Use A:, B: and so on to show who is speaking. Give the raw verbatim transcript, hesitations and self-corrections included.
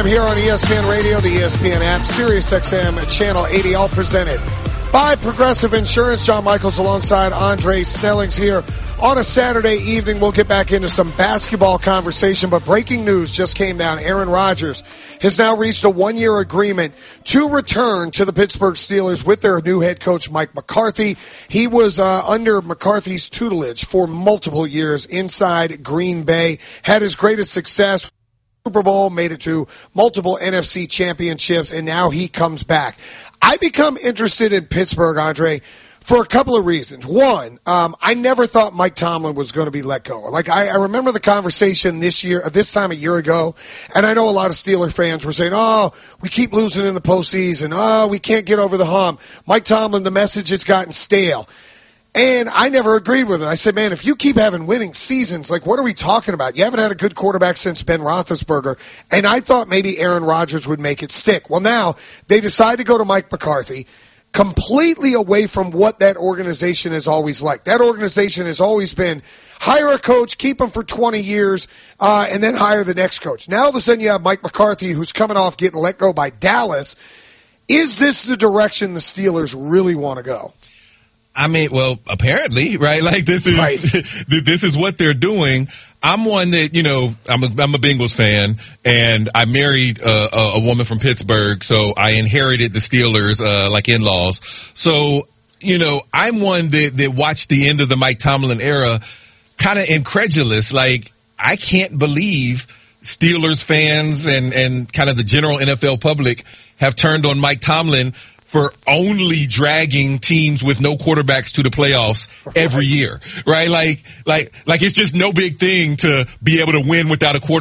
A: here on E S P N Radio, the E S P N app, Sirius X M, Channel eighty, all presented by Progressive Insurance. John Michaels alongside Andre Snellings here on a Saturday evening. We'll get back into some basketball conversation, but breaking news just came down. Aaron Rodgers has now reached a one-year agreement to return to the Pittsburgh Steelers with their new head coach, Mike McCarthy. He was uh, under McCarthy's tutelage for multiple years inside Green Bay, had his greatest success, Super Bowl, made it to multiple N F C championships, and now he comes back. I become interested in Pittsburgh, Andre, for a couple of reasons. One, um, I never thought Mike Tomlin was going to be let go. Like, I, I remember the conversation this year, this time a year ago, and I know a lot of Steeler fans were saying, oh, we keep losing in the postseason. Oh, we can't get over the hump. Mike Tomlin, the message has gotten stale. And I never agreed with it. I said, man, if you keep having winning seasons, like, what are we talking about? You haven't had a good quarterback since Ben Roethlisberger. And I thought maybe Aaron Rodgers would make it stick. Well, now they decide to go to Mike McCarthy, completely away from what that organization has always liked. That organization has always been hire a coach, keep him for twenty years, uh, and then hire the next coach. Now all of a sudden you have Mike McCarthy, who's coming off getting let go by Dallas. Is this the direction the Steelers really want to go?
B: I mean, well, apparently, right? Like, this is
A: right.
B: this is what they're doing. I'm one that, you know, I'm a, I'm a Bengals fan, and I married uh, a, a woman from Pittsburgh, so I inherited the Steelers, uh, like in-laws. So, you know, I'm one that, that watched the end of the Mike Tomlin era kind of incredulous. Like, I can't believe Steelers fans and, and kind of the general N F L public have turned on Mike Tomlin for only dragging teams with no quarterbacks to the playoffs every year, right? Like, like, like it's just no big thing to be able to win without a quarterback.